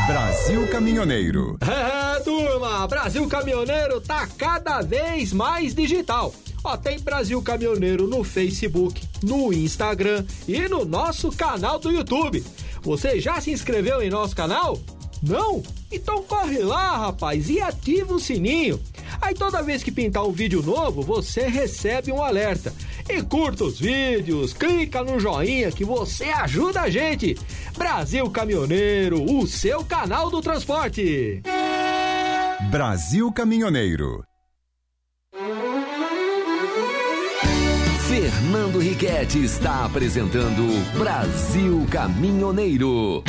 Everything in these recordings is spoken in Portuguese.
Brasil Caminhoneiro. Turma, Brasil Caminhoneiro tá cada vez mais digital. Tem Brasil Caminhoneiro no Facebook, no Instagram e no nosso canal do YouTube. Você já se inscreveu em nosso canal? Não? Então corre lá, rapaz, e ativa o sininho. Aí toda vez que pintar um vídeo novo, você recebe um alerta. E curta os vídeos, clica no joinha que você ajuda a gente. Brasil Caminhoneiro, o seu canal do transporte. Brasil Caminhoneiro. Fernando Riquetti está apresentando Brasil Caminhoneiro.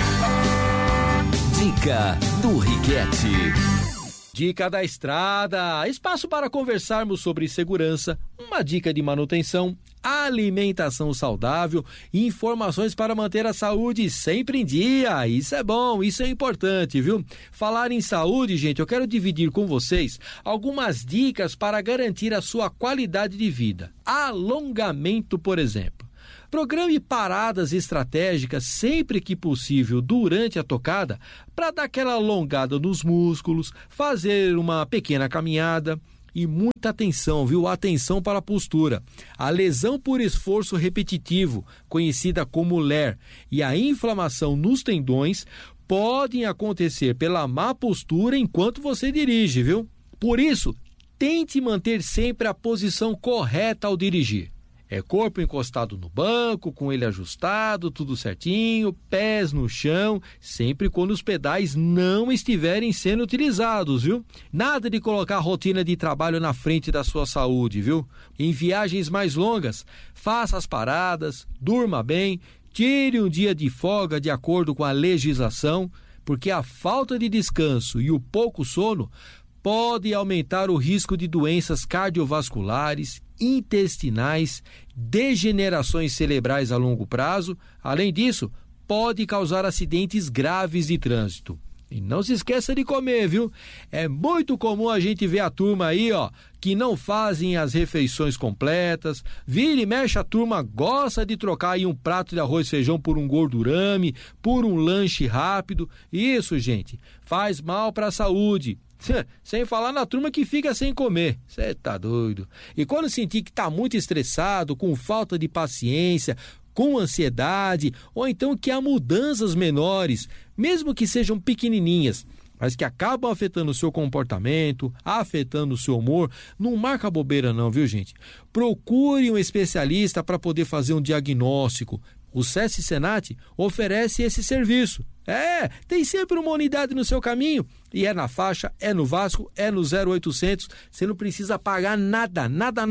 Dica do Riquetti. Dica da estrada, espaço para conversarmos sobre segurança, uma dica de manutenção, alimentação saudável e informações para manter a saúde sempre em dia. Isso é bom, isso é importante, viu? Falar em saúde, gente, eu quero dividir com vocês algumas dicas para garantir a sua qualidade de vida. Alongamento, por exemplo. Programe paradas estratégicas sempre que possível durante a tocada para dar aquela alongada nos músculos, fazer uma pequena caminhada e muita atenção, viu? Atenção para a postura. A lesão por esforço repetitivo, conhecida como LER, e a inflamação nos tendões podem acontecer pela má postura enquanto você dirige, viu? Por isso, tente manter sempre a posição correta ao dirigir. Corpo encostado no banco, com ele ajustado, tudo certinho, pés no chão, sempre quando os pedais não estiverem sendo utilizados, viu? Nada de colocar a rotina de trabalho na frente da sua saúde, viu? Em viagens mais longas, faça as paradas, durma bem, tire um dia de folga de acordo com a legislação, porque a falta de descanso e o pouco sono pode aumentar o risco de doenças cardiovasculares, intestinais, degenerações cerebrais a longo prazo. Além disso, pode causar acidentes graves de trânsito. E não se esqueça de comer, viu? É muito comum a gente ver a turma aí, que não fazem as refeições completas. Vira e mexe, a turma gosta de trocar aí um prato de arroz e feijão por um gordurame, por um lanche rápido. Isso, gente, faz mal para a saúde. Sem falar na turma que fica sem comer. Você tá doido. E quando sentir que tá muito estressado, com falta de paciência, com ansiedade, ou então que há mudanças menores, mesmo que sejam pequenininhas, mas que acabam afetando o seu comportamento, afetando o seu humor, não marca bobeira não, viu, gente? Procure um especialista para poder fazer um diagnóstico. O SESC Senat oferece esse serviço. Tem sempre uma unidade no seu caminho. E é na faixa, é no Vasco, é no 0800. Você não precisa pagar nada.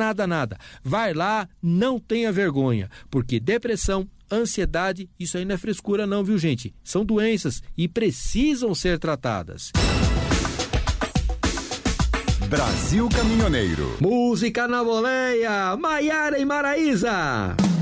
Vai lá, não tenha vergonha. Porque depressão, ansiedade, isso aí não é frescura não, viu, gente? São doenças e precisam ser tratadas. Brasil Caminhoneiro. Música na boleia, Maiara e Maraísa.